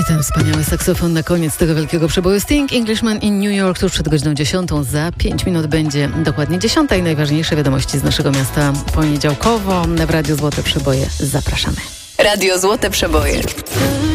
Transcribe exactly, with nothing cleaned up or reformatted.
ten wspaniały saksofon na koniec tego wielkiego przeboju. Sting, Englishman in New York, tuż przed godziną dziesiątą. Za pięć minut będzie dokładnie dziesiąta i najważniejsze wiadomości z naszego miasta poniedziałkowo. W Radiu Złote Przeboje zapraszamy. Radio Złote Przeboje.